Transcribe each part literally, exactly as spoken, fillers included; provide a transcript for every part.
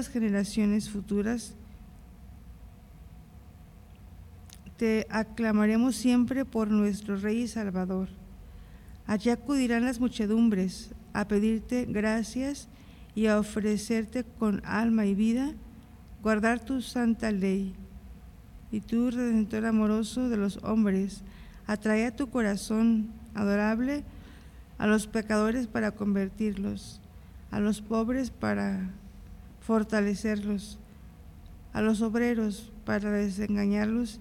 las generaciones futuras te aclamaremos siempre por nuestro Rey y Salvador. Allí acudirán las muchedumbres a pedirte gracias y a ofrecerte con alma y vida guardar tu santa ley. Y tú, Redentor amoroso de los hombres, atrae a tu corazón adorable a los pecadores para convertirlos, a los pobres para fortalecerlos, a los obreros para desengañarlos,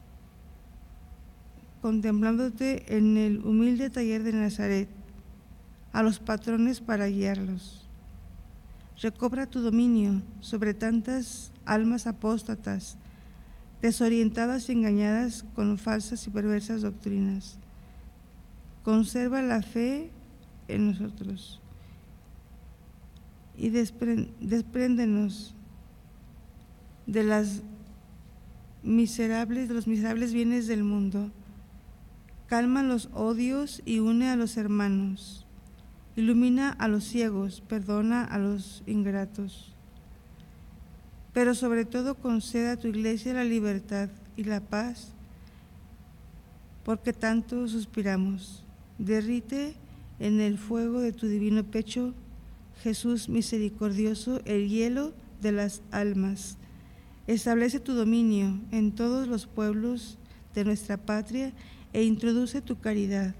contemplándote en el humilde taller de Nazaret, a los patrones para guiarlos. Recobra tu dominio sobre tantas almas apóstatas, desorientadas y engañadas con falsas y perversas doctrinas. Conserva la fe en nosotros y despréndenos de las miserables, de los miserables bienes del mundo. Calma los odios y une a los hermanos. Ilumina a los ciegos, perdona a los ingratos. Pero sobre todo conceda a tu iglesia la libertad y la paz, porque tanto suspiramos. Derrite en el fuego de tu divino pecho, Jesús misericordioso, el hielo de las almas. Establece tu dominio en todos los pueblos de nuestra patria e introduce tu caridad.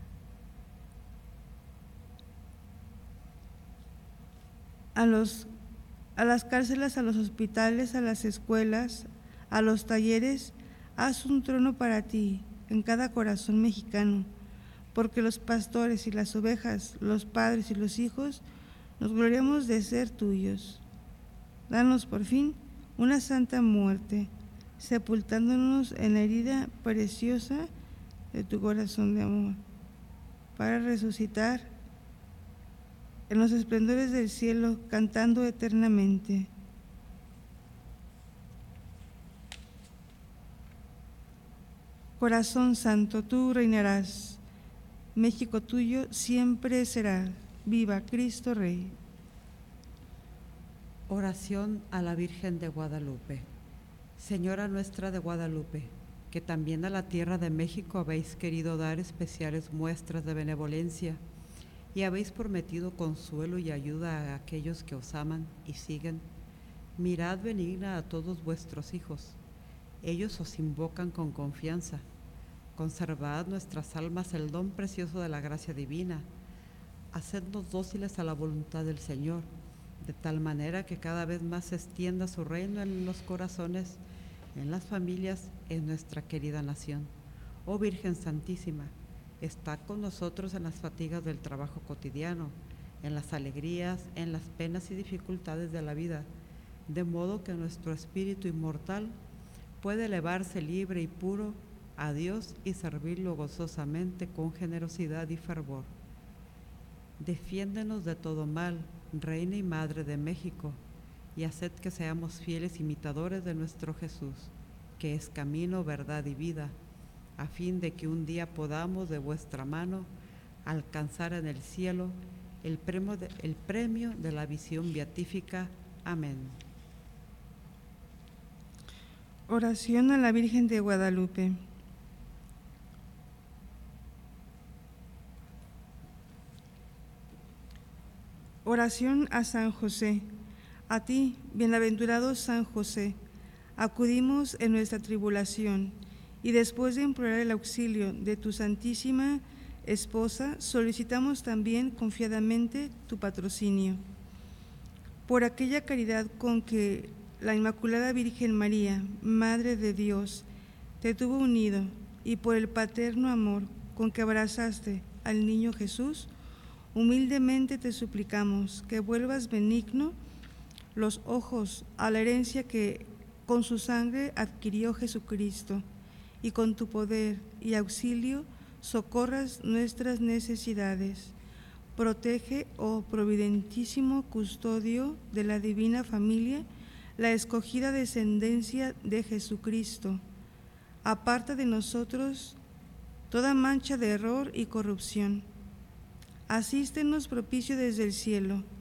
A, los, a las cárceles, a los hospitales, a las escuelas, a los talleres, haz un trono para ti en cada corazón mexicano, porque los pastores y las ovejas, los padres y los hijos, nos gloriamos de ser tuyos. Danos por fin una santa muerte, sepultándonos en la herida preciosa de tu corazón de amor, para resucitar en los esplendores del cielo, cantando eternamente. Corazón santo, tú reinarás. México tuyo siempre será. Viva Cristo Rey. Oración a la Virgen de Guadalupe. Señora nuestra de Guadalupe, que también a la tierra de México habéis querido dar especiales muestras de benevolencia y habéis prometido consuelo y ayuda a aquellos que os aman y siguen, mirad benigna a todos vuestros hijos. Ellos os invocan con confianza. Conservad nuestras almas el don precioso de la gracia divina. Hacednos dóciles a la voluntad del Señor, de tal manera que cada vez más se extienda su reino en los corazones, en las familias, en nuestra querida nación. Oh Virgen Santísima, está con nosotros en las fatigas del trabajo cotidiano, en las alegrías, en las penas y dificultades de la vida, de modo que nuestro espíritu inmortal puede elevarse libre y puro a Dios y servirlo gozosamente con generosidad y fervor. Defiéndenos de todo mal, Reina y Madre de México, y haced que seamos fieles imitadores de nuestro Jesús, que es camino, verdad y vida, a fin de que un día podamos de vuestra mano alcanzar en el cielo el premio de, el premio de la visión beatífica. Amén. Oración a la Virgen de Guadalupe. Oración a San José. A ti, bienaventurado San José, acudimos en nuestra tribulación y después de implorar el auxilio de tu Santísima Esposa, solicitamos también confiadamente tu patrocinio. Por aquella caridad con que la Inmaculada Virgen María, Madre de Dios, te tuvo unido y por el paterno amor con que abrazaste al niño Jesús, humildemente te suplicamos que vuelvas benigno los ojos a la herencia que con su sangre adquirió Jesucristo, y con tu poder y auxilio socorras nuestras necesidades. Protege, oh providentísimo custodio de la divina familia, la escogida descendencia de Jesucristo. Aparta de nosotros toda mancha de error y corrupción. Asístenos propicio desde el cielo,